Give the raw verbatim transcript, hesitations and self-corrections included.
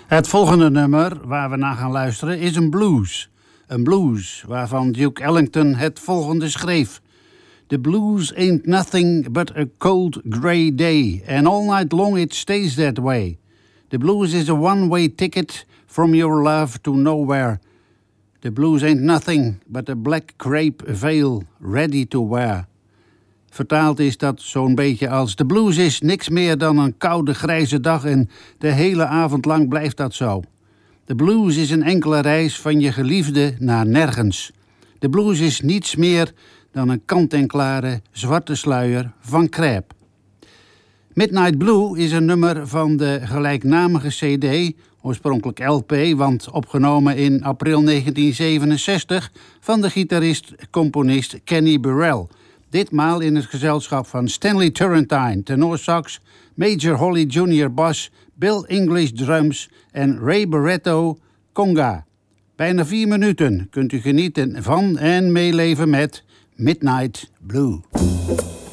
Het volgende nummer waar we naar gaan luisteren is een blues. Een blues waarvan Duke Ellington het volgende schreef. The blues ain't nothing but a cold grey day, and all night long it stays that way. The blues is a one-way ticket from your love to nowhere. The blues ain't nothing but a black crepe veil ready to wear. Vertaald is dat zo'n beetje als: de blues is niks meer dan een koude grijze dag en de hele avond lang blijft dat zo. De blues is een enkele reis van je geliefde naar nergens. De blues is niets meer dan een kant-en-klare zwarte sluier van crêpe. Midnight Blue is een nummer van de gelijknamige cd, oorspronkelijk L P, want opgenomen in april negentien zevenenzestig... van de gitarist-componist Kenny Burrell. Ditmaal in het gezelschap van Stanley Turrentine, tenorsax, Major Holly junior bas, Bill English drums en Ray Barretto conga. Bijna vier minuten kunt u genieten van en meeleven met Midnight Blue.